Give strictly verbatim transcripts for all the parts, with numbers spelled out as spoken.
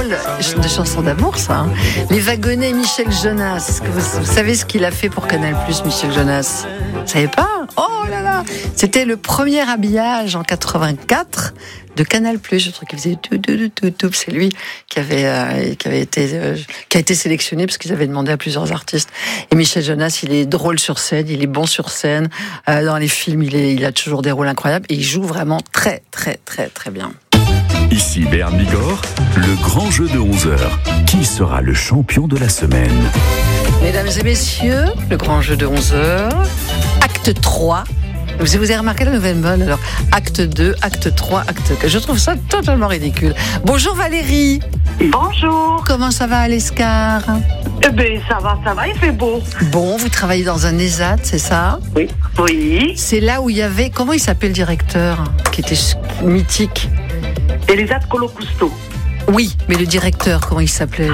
s'appelle de chansons d'amour, ça. Hein. Les wagonnets Michel Jonas. Est-ce que vous, vous savez ce qu'il a fait pour Canal+, Michel Jonas? Vous savez pas? Oh là là! C'était le premier habillage en quatre-vingt-quatre de Canal+. Je trouve qu'il faisait tout, tout, tout, tout. C'est lui qui avait, euh, qui avait été, euh, qui a été sélectionné parce qu'ils avaient demandé à plusieurs artistes. Et Michel Jonas, il est drôle sur scène, il est bon sur scène. Euh, dans les films, il est, il a toujours des rôles incroyables et il joue vraiment très, très, très, très bien. Ici Béarn Bigorre, le grand jeu de onze heures. Qui sera le champion de la semaine? Mesdames et messieurs, le grand jeu de onze heures, acte trois. Vous avez remarqué la nouvelle mode, alors acte deux, acte trois, acte quatre. Je trouve ça totalement ridicule. Bonjour Valérie. Bonjour. Comment ça va à l'Escar? Eh bien, ça va, ça va, il fait beau. Bon, vous travaillez dans un ESAT, c'est ça? Oui. Oui. C'est là où il y avait, comment il s'appelle le directeur, qui était mythique? Elisat Colo-Cousteau. Oui, mais le directeur, comment il s'appelait?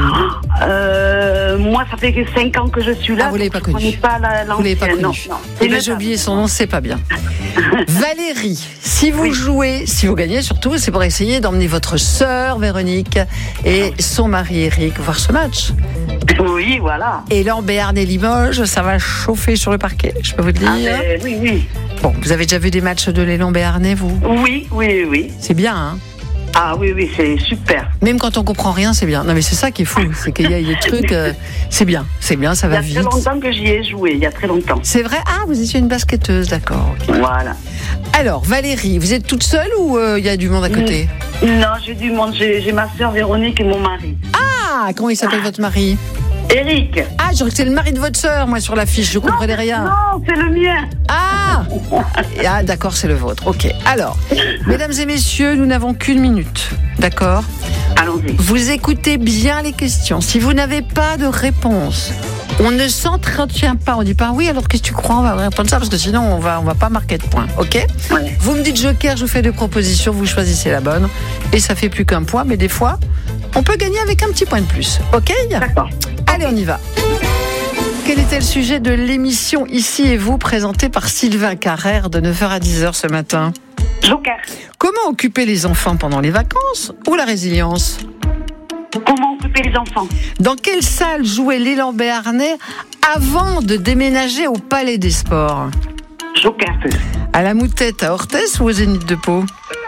euh, Moi, ça fait que cinq ans que je suis là. Ah, vous l'avez pas connu. Pas la, vous l'avez pas connu. Non, non. Et là, j'ai oublié son nom, c'est pas bien. Valérie, si vous oui. jouez, si vous gagnez surtout, c'est pour essayer d'emmener votre sœur Véronique et son mari Eric voir ce match. Oui, voilà. Et là, en Béarn et Limoges, ça va chauffer sur le parquet, je peux vous le dire. Ah, mais, oui, oui. Bon, vous avez déjà vu des matchs de l'élan béarnais, vous? Oui, oui, oui. C'est bien, hein? Ah oui, oui, c'est super. Même quand on comprend rien, c'est bien. Non, mais c'est ça qui est fou, c'est qu'il y a des trucs, euh, c'est bien, c'est bien, ça va vite. Il y a très longtemps que j'y ai joué, il y a très longtemps. C'est vrai? Ah, vous étiez une basketteuse, d'accord. Okay. Voilà. Alors, Valérie, vous êtes toute seule ou il euh, y a du monde à côté? Non, j'ai du monde, j'ai, j'ai ma sœur Véronique et mon mari. Ah, comment il s'appelle ah. votre mari? Eric. Ah, je crois que c'est le mari de votre sœur, moi, sur l'affiche, je comprenais rien. Non, c'est le mien. Ah Ah, d'accord, c'est le vôtre. Ok. Alors, mesdames et messieurs, nous n'avons qu'une minute. D'accord? Allons-y. Vous écoutez bien les questions. Si vous n'avez pas de réponse, on ne s'entretient pas. On dit pas oui, alors qu'est-ce que tu crois? On va répondre ça parce que sinon, on va, on va pas marquer de points. Ok? Ouais. Vous me dites joker, je vous fais deux propositions, vous choisissez la bonne. Et ça fait plus qu'un point, mais des fois, on peut gagner avec un petit point de plus. Ok? D'accord. Allez, on y va. Quel était le sujet de l'émission Ici et vous, présentée par Sylvain Carrère de neuf heures à dix heures ce matin? Joker. Comment occuper les enfants pendant les vacances ou la résilience? Comment occuper les enfants? Dans quelle salle jouait l'élan béarnais avant de déménager au Palais des Sports? Joker. À la Moutette à Orthès ou au Zénith de Pau?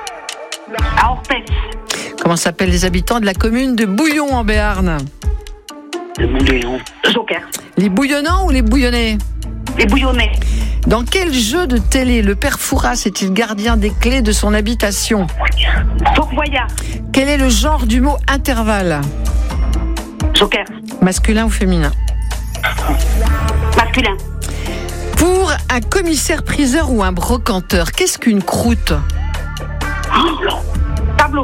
À Orthès. Comment s'appellent les habitants de la commune de Bouillon en Béarn? Le bouillon. Joker. Les bouillonnants ou les bouillonnés? Les bouillonnés. Dans quel jeu de télé le père Fouras est-il gardien des clés de son habitation? Fort Boyard. Quel est le genre du mot intervalle? Joker. Masculin ou féminin? Masculin. Pour un commissaire-priseur ou un brocanteur, qu'est-ce qu'une croûte? Oh, tableau.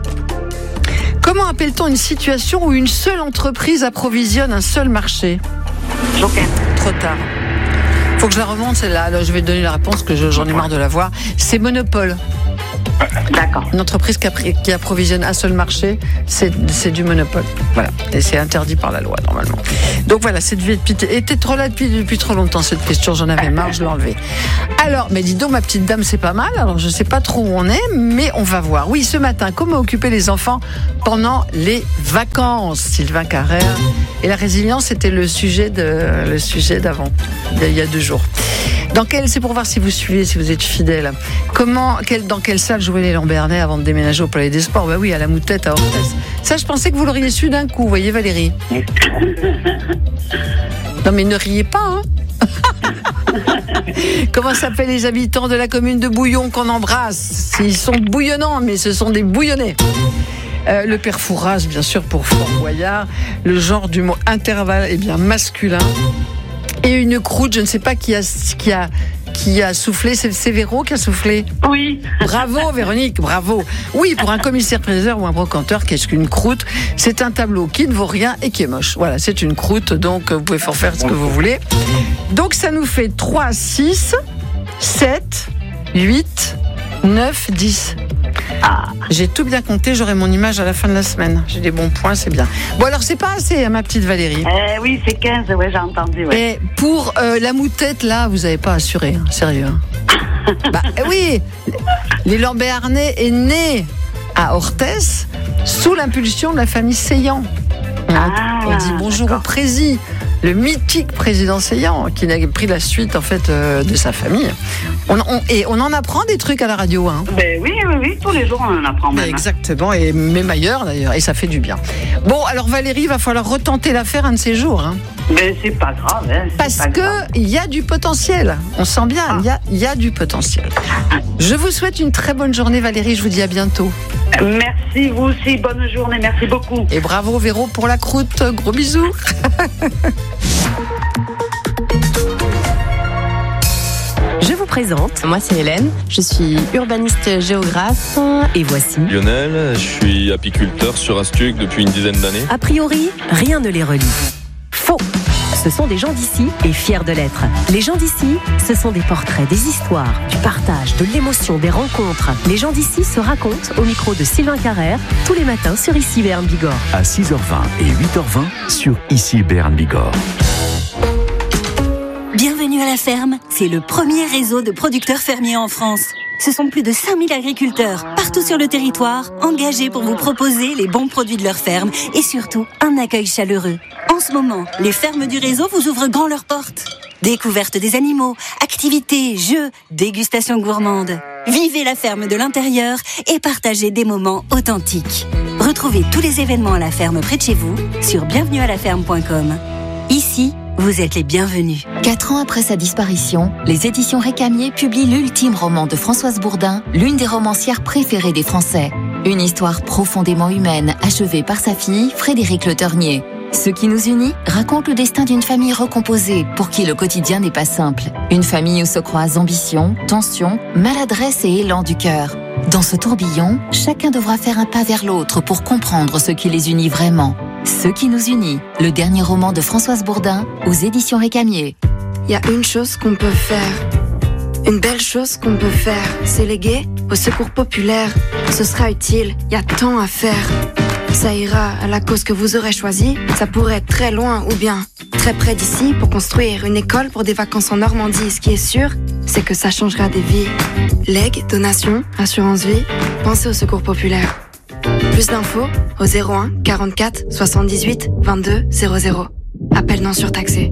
Comment appelle-t-on une situation où une seule entreprise approvisionne un seul marché? Joker. Trop tard. Faut que je la remonte celle-là. Alors, je vais te donner la réponse que je, j'en ai marre de la voir. C'est monopole. D'accord. Une entreprise qui, a, qui approvisionne un seul marché, c'est, c'est du monopole. Voilà. Et c'est interdit par la loi, normalement. Donc voilà, cette vie était trop là depuis, depuis trop longtemps, cette question. J'en avais marre, je l'ai enlevée. Alors, mais dis donc, ma petite dame, c'est pas mal. Alors, je sais pas trop où on est, mais on va voir. Oui, ce matin, comment occuper les enfants pendant les vacances? Sylvain Carrère. Et la résilience, c'était le sujet, de, le sujet d'avant, il y a deux jours. Dans quelle, c'est pour voir si vous suivez, si vous êtes fidèle. Comment, quel, dans quelle salle jouaient les Lambernais avant de déménager au Palais des Sports? Bah oui, à la Moutette à Orthès. Ça, je pensais que vous l'auriez su d'un coup, vous voyez, Valérie. Non, mais ne riez pas, hein. Comment s'appellent les habitants de la commune de Bouillon qu'on embrasse? Ils sont bouillonnants, mais ce sont des bouillonnés. Euh, le père Fouras, bien sûr, pour Fort Boyard. Le genre du mot intervalle, eh bien, masculin. Et une croûte, je ne sais pas qui a, qui a, qui a soufflé. C'est, c'est Véro qui a soufflé? Oui. Bravo, Véronique, bravo. Oui, pour un commissaire-priseur ou un brocanteur, qu'est-ce qu'une croûte? C'est un tableau qui ne vaut rien et qui est moche. Voilà, c'est une croûte, donc vous pouvez faire faire ce que vous voulez. Donc ça nous fait trois, six, sept, huit, neuf, dix. Ah. J'ai tout bien compté, j'aurai mon image à la fin de la semaine. J'ai des bons points, c'est bien. Bon, alors c'est pas assez, hein, ma petite Valérie. Eh oui, c'est quinze, ouais, j'ai entendu. Ouais. Et pour euh, la moutette, là, vous n'avez pas assuré, hein, sérieux. Hein. Bah oui, l'élan béarnais est né à Orthès, sous l'impulsion de la famille Seillant. Ah, on dit bonjour d'accord. au président, le mythique président Seillant, qui a pris la suite en fait euh, de sa famille. On, on, et on en apprend des trucs à la radio. Hein. Ben oui, oui, oui, tous les jours on en apprend même. Exactement, et même ailleurs d'ailleurs, et ça fait du bien. Bon, alors Valérie, il va falloir retenter l'affaire un de ces jours. Hein. Ben c'est pas grave. Hein, c'est Parce pas grave. qu'il y a du potentiel. On sent bien, il y a, y a du potentiel. Je vous souhaite une très bonne journée Valérie, je vous dis à bientôt. Merci, vous aussi, bonne journée, merci beaucoup. Et bravo Véro pour la croûte, gros bisous. Je vous présente, moi c'est Hélène, je suis urbaniste géographe et voici. Lionel, je suis apiculteur sur Astuc depuis une dizaine d'années. A priori, rien ne les relie. Faux. Ce sont des gens d'ici et fiers de l'être. Les gens d'ici, ce sont des portraits, des histoires, du partage, de l'émotion, des rencontres. Les gens d'ici se racontent au micro de Sylvain Carrère tous les matins sur Ici Béarn Bigorre. À six heures vingt et huit heures vingt sur Ici Béarn Bigorre. Bienvenue à la ferme, c'est le premier réseau de producteurs fermiers en France. Ce sont plus de cinq mille agriculteurs, partout sur le territoire, engagés pour vous proposer les bons produits de leur ferme et surtout un accueil chaleureux. En ce moment, les fermes du réseau vous ouvrent grand leurs portes. Découverte des animaux, activités, jeux, dégustations gourmandes. Vivez la ferme de l'intérieur et partagez des moments authentiques. Retrouvez tous les événements à la ferme près de chez vous sur bienvenue à la ferme point com. Ici, vous êtes les bienvenus. Quatre ans après sa disparition, les éditions Récamier publient l'ultime roman de Françoise Bourdin, l'une des romancières préférées des Français. Une histoire profondément humaine, achevée par sa fille, Frédérique Le Ternier. Ce qui nous unit raconte le destin d'une famille recomposée, pour qui le quotidien n'est pas simple. Une famille où se croisent ambition, tension, maladresse et élan du cœur. Dans ce tourbillon, chacun devra faire un pas vers l'autre pour comprendre ce qui les unit vraiment. Ce qui nous unit, le dernier roman de Françoise Bourdin, aux éditions Récamier. Il y a une chose qu'on peut faire, une belle chose qu'on peut faire, c'est léguer au secours populaire. Ce sera utile, il y a tant à faire. Ça ira à la cause que vous aurez choisie, ça pourrait être très loin ou bien très près d'ici pour construire une école pour des vacances en Normandie. Ce qui est sûr, c'est que ça changera des vies. Legs, donations, assurance vie, pensez au secours populaire. Plus d'infos au zéro un quarante-quatre soixante-dix-huit vingt-deux zéro zéro. Appel non surtaxé.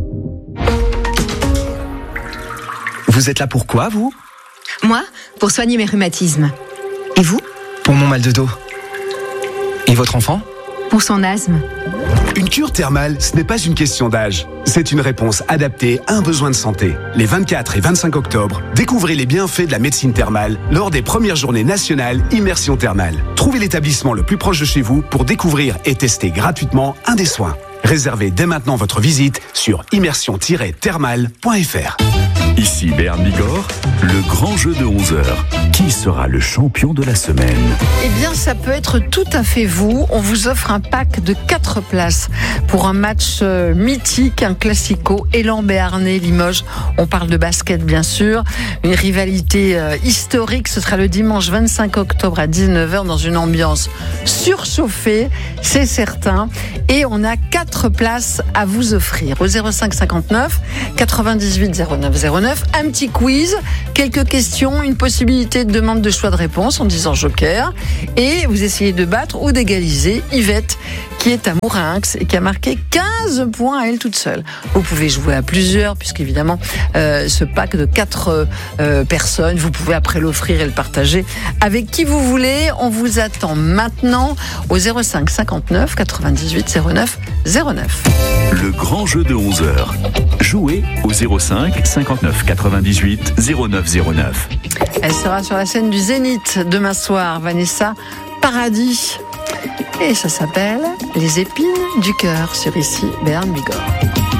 Vous êtes là pour quoi, vous ? Moi, pour soigner mes rhumatismes. Et vous ? Pour mon mal de dos. Et votre enfant ? Pour son asthme. Une cure thermale, ce n'est pas une question d'âge. C'est une réponse adaptée à un besoin de santé. Les vingt-quatre et vingt-cinq octobre, découvrez les bienfaits de la médecine thermale lors des premières journées nationales Immersion Thermale. Trouvez l'établissement le plus proche de chez vous pour découvrir et tester gratuitement un des soins. Réservez dès maintenant votre visite sur immersion tiret thermale point f r. Ici Béarn Bigorre, le grand jeu de onze heures. Qui sera le champion de la semaine ? Eh bien, ça peut être tout à fait vous. On vous offre un pack de quatre places pour un match euh, mythique, un classico, Élan Béarnais Limoges. On parle de basket, bien sûr. Une rivalité euh, historique. Ce sera le dimanche vingt-cinq octobre à dix-neuf heures dans une ambiance surchauffée, c'est certain. Et on a quatre places à vous offrir au zéro cinq cinquante-neuf quatre-vingt-dix-huit zéro neuf zéro neuf. Un petit quiz, quelques questions, une possibilité de demande de choix de réponse en disant joker. Et vous essayez de battre ou d'égaliser Yvette, qui est à Mourinx et qui a marqué quinze points à elle toute seule. Vous pouvez jouer à plusieurs, puisqu'évidemment, euh, ce pack de quatre euh, personnes, vous pouvez après l'offrir et le partager avec qui vous voulez. On vous attend maintenant au zéro cinq cinquante-neuf quatre-vingt-dix-huit zéro neuf zéro neuf. Le grand jeu de onze heures. Jouez au zéro cinq cinquante-neuf quatre-vingt-dix-huit zéro neuf zéro neuf. Elle sera sur la scène du Zénith demain soir, Vanessa Paradis. Et ça s'appelle Les épines du cœur sur Ici Béarn Bigorre.